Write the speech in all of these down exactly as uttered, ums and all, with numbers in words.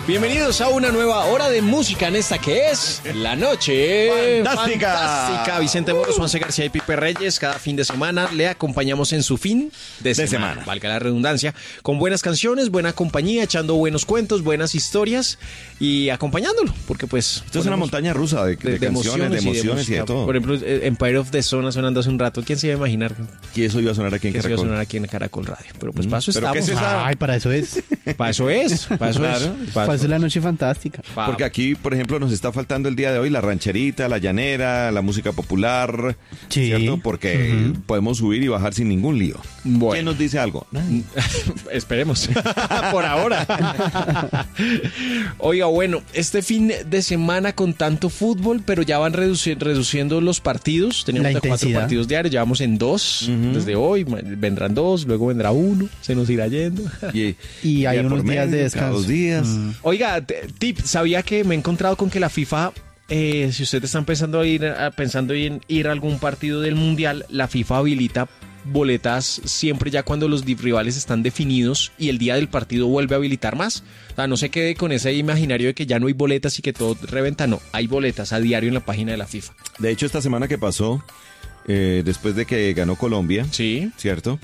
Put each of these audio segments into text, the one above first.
Bienvenidos a una nueva hora de música en esta que es La Noche Fantástica. Fantástica. Vicente Boros, Juanse García y Pipe Reyes. Cada fin de semana le acompañamos en su fin de, De semana, semana. valga la redundancia, con buenas canciones, buena compañía, echando buenos cuentos, buenas historias y acompañándolo, porque pues... Esto es una montaña rusa de, de, de canciones, de emociones y de, y de todo. Por ejemplo, Empire of the Sun sonando hace un rato. ¿Quién se iba a imaginar que eso iba a sonar aquí en que eso Caracol? iba a sonar aquí en Caracol Radio? Pero pues para eso ¿Pero estamos. qué es esa? Ay, para eso es. Para eso es, para eso Claro. es. Para eso es La Noche Fantástica. Pa- Porque aquí, por ejemplo, nos está faltando el día de hoy la rancherita, la llanera, la música popular, Sí. ¿cierto? Porque Ujú. podemos subir y bajar sin ningún lío. Bueno. ¿Quién nos dice algo? Nadie. Esperemos. Por ahora. Oiga, bueno, este fin de semana con tanto fútbol, pero ya van reduci- reduciendo los partidos. Teníamos La de cuatro intensidad. partidos diarios, ya vamos en dos. Desde hoy ma- vendrán dos, luego vendrá uno, se nos irá yendo. Y, Y hay día por unos días de cada descanso. dos días. Mm. Oiga, t- tip, ¿sabía que me he encontrado con que la FIFA, eh, si ustedes están pensando, ir, a- pensando en ir a algún partido del Mundial, la FIFA habilita boletas siempre ya cuando los di- rivales están definidos y el día del partido vuelve a habilitar más? O sea, no se quede con ese imaginario de que ya no hay boletas y que todo reventa. No, hay boletas a diario en la página de la FIFA. De hecho, esta semana que pasó, eh, después de que ganó Colombia, Sí. ¿cierto?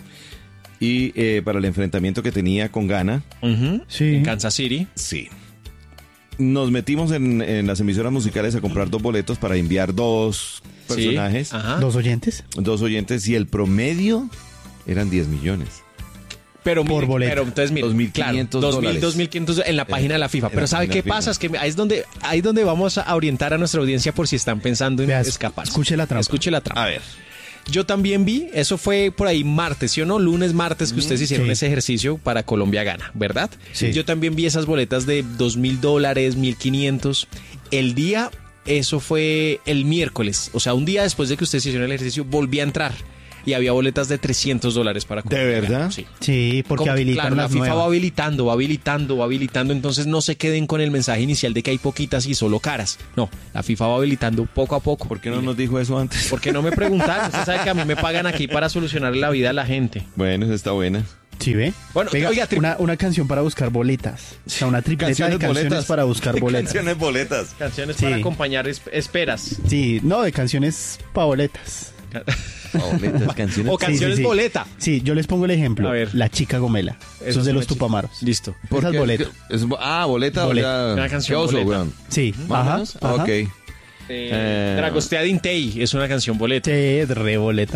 Y eh, para el enfrentamiento que tenía con Ghana, Ujú. Sí. En Kansas City. sí. Nos metimos en, en las emisoras musicales a comprar dos boletos para enviar dos Sí. personajes, Ajá. ¿Los oyentes? dos oyentes, y el promedio eran diez millones. Pero, Por mire, boleto. pero entonces mire, dos mil quinientos claro, dos mil, dólares. dos mil quinientos en la página de la FIFA. en Pero la ¿sabe página qué de la pasa? FIFA. Es que ahí es donde, ahí es donde vamos a orientar a nuestra audiencia por si están pensando en Vea, escapar. escuche la trampa. Escuche la trampa. A ver. Yo también vi, eso fue por ahí martes, ¿sí o no? Lunes, martes que ustedes hicieron sí. ese ejercicio para Colombia Gana, ¿verdad? Sí. Yo también vi esas boletas de dos mil dólares, mil quinientos. El día, eso fue el miércoles, o sea, un día después de que ustedes hicieron el ejercicio, volví a entrar y había boletas de trescientos dólares para Colombia verdad? Gana. Sí. Sí, porque Como- habilitan claro, la las FIFA va nuevas. habilitando, va habilitando, va habilitando, entonces no se queden con el mensaje inicial de que hay poquitas y solo caras. No, la FIFA va habilitando poco a poco. ¿Por qué no nos dijo eso antes? ¿Por qué no me preguntaron? Usted sabe que a mí me pagan aquí para solucionar la vida a la gente. Bueno, esa está buena. ¿Sí ve? Bueno, Venga, oiga, tri- una, una canción para buscar boletas. O sea, una tripleta de Canciones canciones boletas. para buscar boletas. Canciones boletas. Canciones Sí. para acompañar es- esperas. Sí, no, de canciones para boletas. Boletas, canciones. O canciones Sí, sí, sí. boleta. Sí, yo les pongo el ejemplo. A ver. La Chica Gomela. Eso Eso es de es los una chica. Tupamaros. Listo. ¿Por Esas qué? boletas. Es- ah, boleta. Boleta. o Una ya- canción ¿Qué oso, boleta. weón? Sí, ¿Más o ajá, menos? ajá. Ok. Eh, Eh, Dragostea Dintei es una canción boleta. Sí, es re boleta.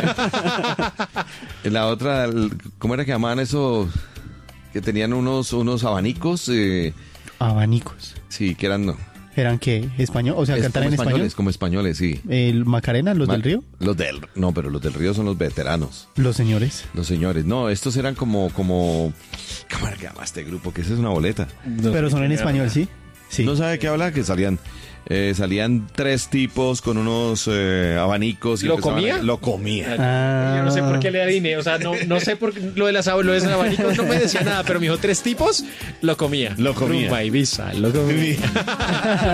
La otra, el- ¿cómo era que llamaban eso? Que tenían unos, unos abanicos. eh, Abanicos. sí, que eran. No, ¿Eran qué? ¿Español? O sea, es cantar como en español. españoles, como españoles, sí. ¿El Macarena, los del Ma- río? Los del. No, pero los del río son los veteranos. Los señores. Los señores. No, estos eran como. como ¿Cómo era que llama este grupo? Que esa es una boleta. No Pero sé son en qué español, era. ¿sí? Sí. No sabe qué habla, que salían eh, salían tres tipos con unos eh, abanicos. Y ¿Lo empezaban comía? a- Lo comía. Ah. Yo no sé por qué le adiviné, o sea, no, no sé por qué lo de las lo de los abanicos no me decía nada, pero me dijo tres tipos, lo comía. Lo comía. Rumba, Ibiza, lo comía.